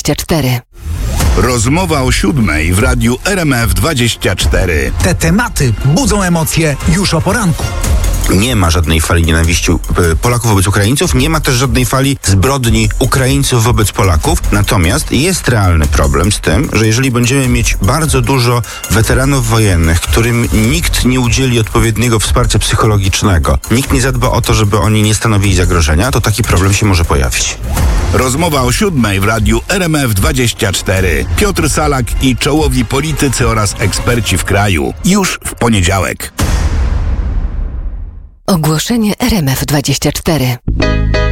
RMF24. Rozmowa o 7:00 w radiu RMF24. Te tematy budzą emocje już o poranku. Nie ma żadnej fali nienawiści Polaków wobec Ukraińców, nie ma też żadnej fali zbrodni Ukraińców wobec Polaków. Natomiast jest realny problem z tym, że jeżeli będziemy mieć bardzo dużo weteranów wojennych, którym nikt nie udzieli odpowiedniego wsparcia psychologicznego, nikt nie zadba o to, żeby oni nie stanowili zagrożenia, to taki problem się może pojawić. Rozmowa o 7:00 w radiu RMF24. Piotr Salak i czołowi politycy oraz eksperci w kraju. Już w poniedziałek. Ogłoszenie RMF24.